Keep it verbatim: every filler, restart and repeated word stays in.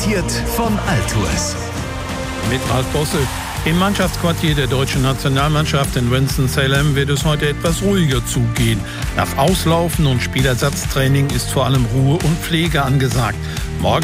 Präsentiert von Altours. Mit Ralf Bosse. Im Mannschaftsquartier der deutschen Nationalmannschaft in Winston-Salem wird es heute etwas ruhiger zugehen. Nach Auslaufen und Spielersatztraining ist vor allem Ruhe und Pflege angesagt. Morgen